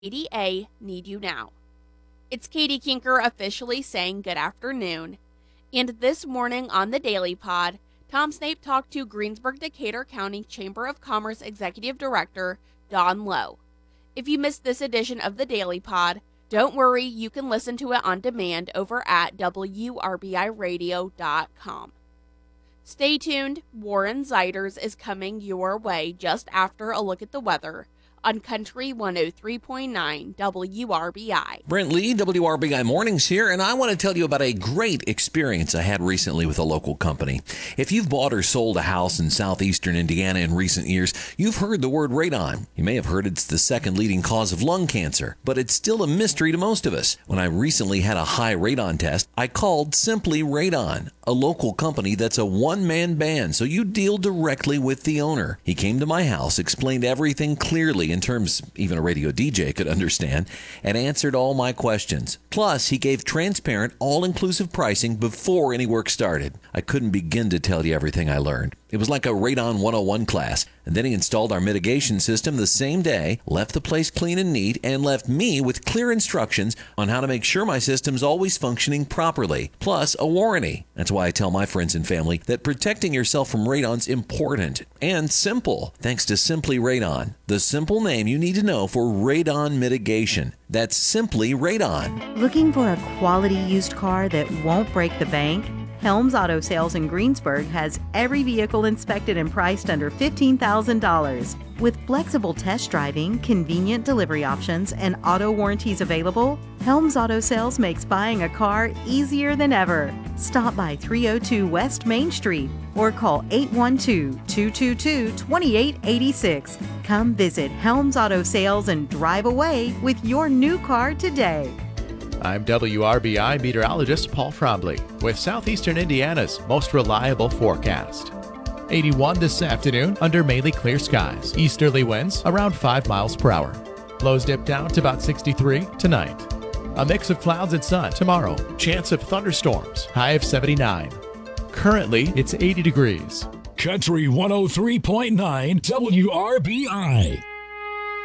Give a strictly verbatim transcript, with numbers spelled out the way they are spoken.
A D A need you now. It's Katie Kinker officially saying good afternoon. And this morning on the Daily Pod, Tom Snape talked to Greensburg-Decatur County Chamber of Commerce Executive Director Don Lowe. If you missed this edition of the Daily Pod, don't worry, you can listen to it on demand over at W R B I radio dot com. Stay tuned, Warren Zeiders is coming your way just after a look at the weather on Country one oh three point nine W R B I. Brent Lee, W R B I Mornings here, and I want to tell you about a great experience I had recently with a local company. If you've bought or sold a house in southeastern Indiana in recent years, you've heard the word radon. You may have heard it's the second leading cause of lung cancer, but it's still a mystery to most of us. When I recently had a high radon test, I called Simply Radon, a local company that's a one-man band, so you deal directly with the owner. He came to my house, explained everything clearly in terms even a radio D J could understand, and answered all my questions. Plus, he gave transparent, all-inclusive pricing before any work started. I couldn't begin to tell you everything I learned. It was like a Radon one oh one class. And then he installed our mitigation system the same day, left the place clean and neat, and left me with clear instructions on how to make sure my system's always functioning properly, plus a warranty. That's why I tell my friends and family that protecting yourself from radon's important and simple, thanks to Simply Radon, the simple name you need to know for radon mitigation. That's Simply Radon. Looking for a quality used car that won't break the bank? Helms Auto Sales in Greensburg has every vehicle inspected and priced under fifteen thousand dollars. With flexible test driving, convenient delivery options, and auto warranties available, Helms Auto Sales makes buying a car easier than ever. Stop by three oh two West Main Street or call eight one two, two two two, two eight eight six. Come visit Helms Auto Sales and drive away with your new car today. I'm W R B I meteorologist Paul Trombley with Southeastern Indiana's most reliable forecast. eighty-one this afternoon under mainly clear skies. Easterly winds around five miles per hour. Lows dip down to about sixty-three tonight. A mix of clouds and sun tomorrow. Chance of thunderstorms. High of seventy-nine. Currently, it's eighty degrees. Country one oh three point nine W R B I.